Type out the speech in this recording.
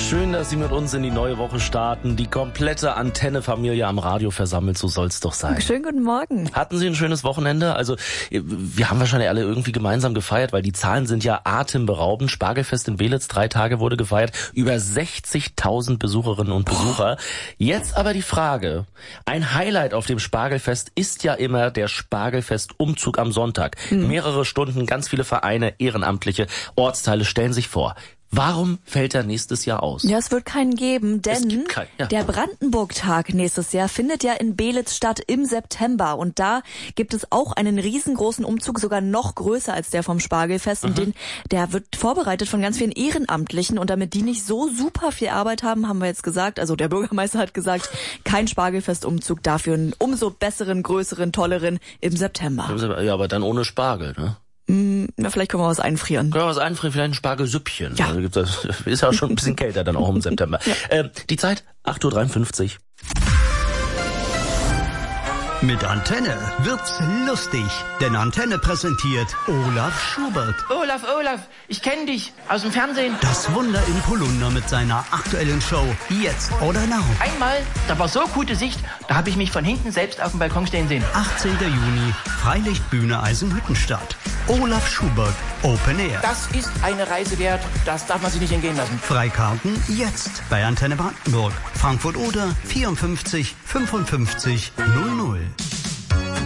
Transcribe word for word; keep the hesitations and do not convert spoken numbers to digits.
Schön, dass Sie mit uns in die neue Woche starten. Die komplette Antenne-Familie am Radio versammelt, so soll's doch sein. Schönen guten Morgen. Hatten Sie ein schönes Wochenende? Also wir haben wahrscheinlich alle irgendwie gemeinsam gefeiert, weil die Zahlen sind ja atemberaubend. Spargelfest in Belitz, drei Tage wurde gefeiert. Über sechzigtausend Besucherinnen und Besucher. Jetzt aber die Frage. Ein Highlight auf dem Spargelfest ist ja immer der Spargelfest-Umzug am Sonntag. Mhm. Mehrere Stunden, ganz viele Vereine, Ehrenamtliche, Ortsteile stellen sich vor. Warum fällt er nächstes Jahr aus? Ja, es wird keinen geben, denn kein, ja. der Brandenburg-Tag nächstes Jahr findet ja in Belitz statt im September. Und da gibt es auch einen riesengroßen Umzug, sogar noch größer als der vom Spargelfest. Mhm. Und den, der wird vorbereitet von ganz vielen Ehrenamtlichen. Und damit die nicht so super viel Arbeit haben, haben wir jetzt gesagt, also der Bürgermeister hat gesagt, kein Spargelfest-Umzug, dafür einen umso besseren, größeren, tolleren im September. Ja, aber dann ohne Spargel, ne? Na, vielleicht können wir was einfrieren. Können wir was einfrieren, vielleicht ein Spargelsüppchen. Ja. Also gibt's das, ist ja schon ein bisschen kälter dann auch im September. Ja. Ähm, die Zeit, acht Uhr dreiundfünfzig. Mit Antenne wird's lustig, denn Antenne präsentiert Olaf Schubert. Olaf, Olaf, ich kenne dich aus dem Fernsehen. Das Wunder in Polunder mit seiner aktuellen Show Jetzt oder Now. Einmal, da war so gute Sicht, da habe ich mich von hinten selbst auf dem Balkon stehen sehen. achtzehnten Juni, Freilichtbühne Eisenhüttenstadt. Olaf Schubert, Open Air. Das ist eine Reise wert, das darf man sich nicht entgehen lassen. Freikarten jetzt bei Antenne Brandenburg. Frankfurt-Oder vierundfünfzig fünfundfünfzig null null.